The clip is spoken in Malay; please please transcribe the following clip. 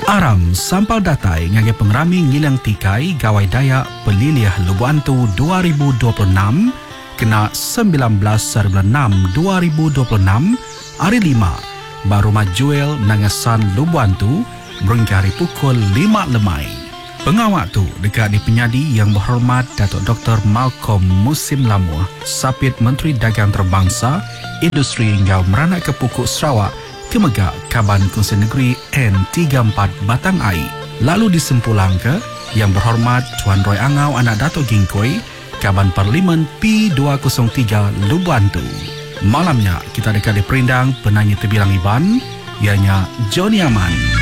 Aram sampal datai ngagi pengrami ngilang tikai gawai daya peliliah Lubantu 2026 kena 19/6/2026 hari 5 baru majuel nangasan Lubantu berhingga hari pukul 5 lemai. Pengawak tu dekat di penyadi yang berhormat Datuk Dr. Malcolm Musim Lamuh, Sapit Menteri Dagang Terbangsa, Industri hingga Meranak ke Pokok Sarawak, Kemegak Kaban Kongsi Negeri N34 Batang Ai. Lalu disempulang ke yang berhormat Tuan Roy Angau anak Datuk Gingkoi, Kaban Parlimen P203 Lubantu. Malamnya kita dekat di perindang penyanyi terbilang Iban, ianya Johnny Aman.